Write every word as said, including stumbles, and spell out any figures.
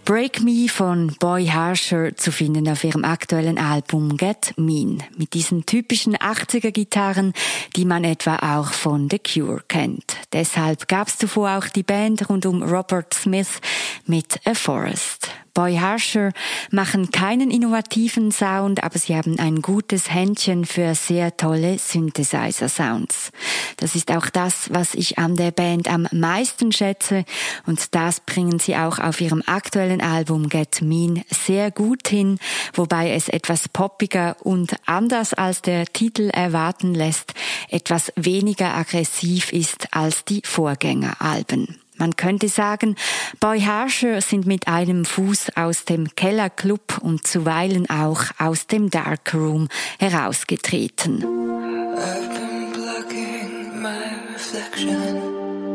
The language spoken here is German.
Break Me von Boy Harsher zu finden auf ihrem aktuellen Album Get Mean. Mit diesen typischen achtziger-Gitarren, die man etwa auch von The Cure kennt. Deshalb gab es zuvor auch die Band rund um Robert Smith mit A Forest. Boy Harsher machen keinen innovativen Sound, aber sie haben ein gutes Händchen für sehr tolle Synthesizer-Sounds. Das ist auch das, was ich an der Band am meisten schätze, und das bringen sie auch auf ihrem aktuellen Album Get Mean sehr gut hin, wobei es etwas poppiger und anders als der Titel erwarten lässt, etwas weniger aggressiv ist als die Vorgängeralben. Man könnte sagen, Boy Harsher sind mit einem Fuß aus dem Kellerclub und zuweilen auch aus dem Darkroom herausgetreten. I've been blocking my reflection.